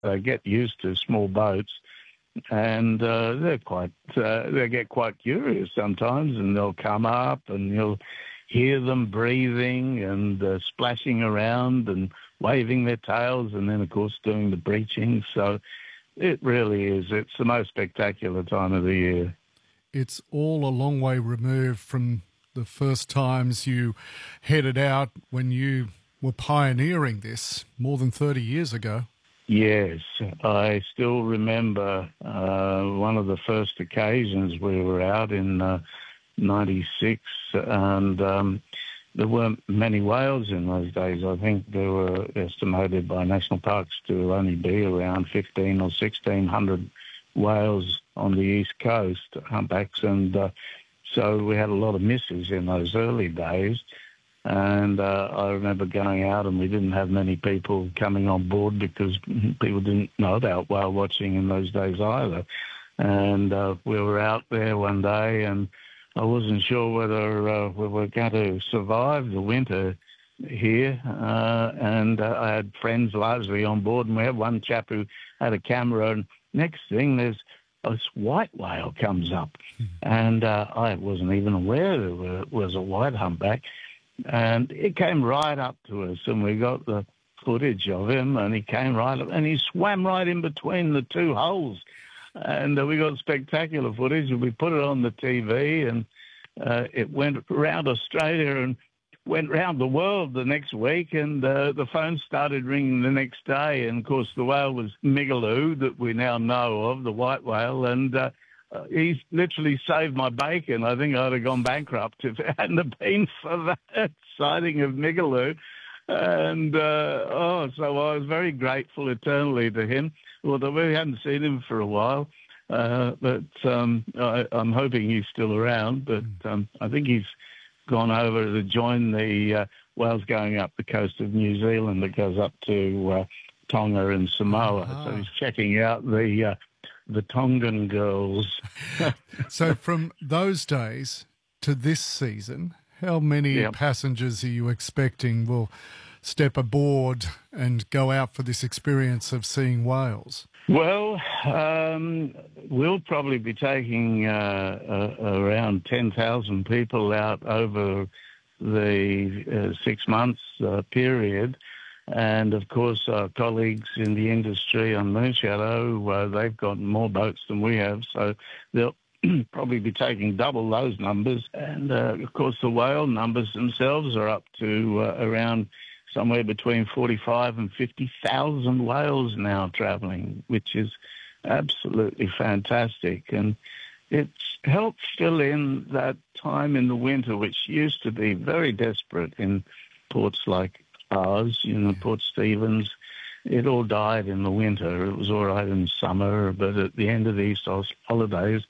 They get used to small boats, and they get quite curious sometimes, and they'll come up, and you'll hear them breathing and splashing around and waving their tails, and then, of course, doing the breaching. So it really is. It's the most spectacular time of the year. It's all a long way removed from the first times you headed out when you were pioneering this more than 30 years ago. Yes, I still remember one of the first occasions we were out in 96, and there weren't many whales in those days. I think there were estimated by national parks to only be around 15 or 1600 whales on the east coast, humpbacks, and so we had a lot of misses in those early days. And I remember going out, and we didn't have many people coming on board because people didn't know about whale watching in those days either. And we were out there one day, and I wasn't sure whether we were going to survive the winter here. And I had friends largely on board, and we had one chap who had a camera, and next thing there's this white whale comes up. And I wasn't even aware there was a white humpback. And it came right up to us, and we got the footage of him, and he came right up, and he swam right in between the two holes. And we got spectacular footage, and we put it on the TV, and it went around Australia and went round the world the next week, and the phone started ringing the next day. And, of course, the whale was Migaloo, that we now know of, the white whale, and he's literally saved my bacon. I think I'd have gone bankrupt if it hadn't have been for that sighting of Migaloo. And, so I was very grateful eternally to him, although we hadn't seen him for a while. But I'm hoping he's still around. But I think he's gone over to join the whales going up the coast of New Zealand that goes up to Tonga and Samoa. So he's checking out the Tongan girls. So from those days to this season, how many passengers are you expecting will step aboard and go out for this experience of seeing whales? Well, we'll probably be taking around 10,000 people out over the 6 months period. And, of course, our colleagues in the industry on Moonshadow, they've got more boats than we have, so they'll probably be taking double those numbers. And, of course, the whale numbers themselves are up to around somewhere between 45 and 50,000 whales now travelling, which is absolutely fantastic. And it's helped fill in that time in the winter, which used to be very desperate in ports like ours, Port Stephens. It all died in the winter. It was all right in summer, but at the end of the Easter holidays,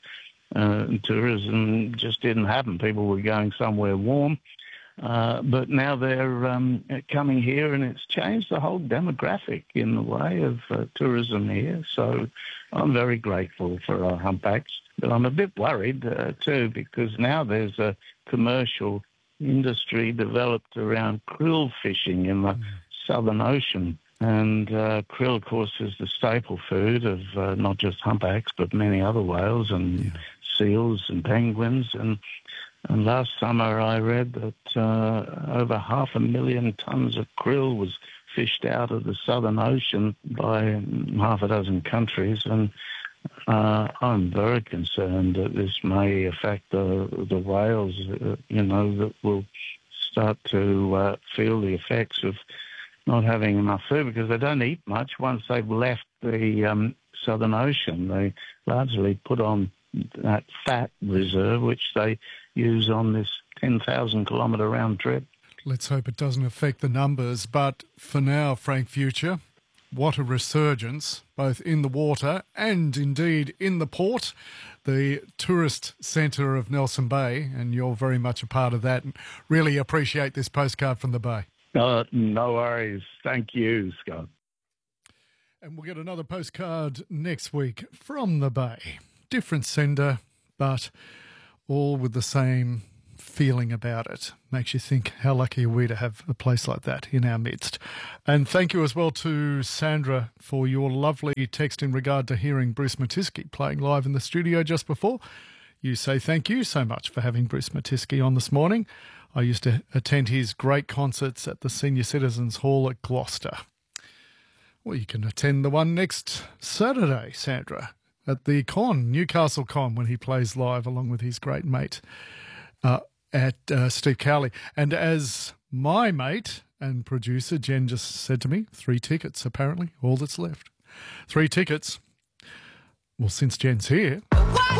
tourism just didn't happen. People were going somewhere warm. But now they're coming here, and it's changed the whole demographic in the way of tourism here. So I'm very grateful for our humpbacks. But I'm a bit worried, too, because now there's a commercial industry developed around krill fishing in the Southern Ocean. And krill, of course, is the staple food of not just humpbacks, but many other whales and seals and penguins. And last summer I read that over 500,000 tons of krill was fished out of the Southern Ocean by half a dozen countries. And I'm very concerned that this may affect the whales, that will start to feel the effects of not having enough food, because they don't eat much once they've left the Southern Ocean. They largely put on that fat reserve, which they use on this 10,000-kilometre round trip. Let's hope it doesn't affect the numbers. But for now, Frank Future, what a resurgence, both in the water and indeed in the port, the tourist centre of Nelson Bay, and you're very much a part of that. Really appreciate this postcard from the Bay. No worries. Thank you, Scott. And we'll get another postcard next week from the Bay. Different sender, but all with the same feeling about it. Makes you think, how lucky are we to have a place like that in our midst. And thank you as well to Sandra for your lovely text in regard to hearing Bruce Matisky playing live in the studio just before. You say thank you so much for having Bruce Matisky on this morning. I used to attend his great concerts at the Senior Citizens Hall at Gloucester. Well, you can attend the one next Saturday, Sandra, at the Newcastle Con, when he plays live along with his great mate at Steve Cowley. And as my mate and producer Jen just said to me, 3 tickets apparently, all that's left. 3 tickets. Well, since Jen's here...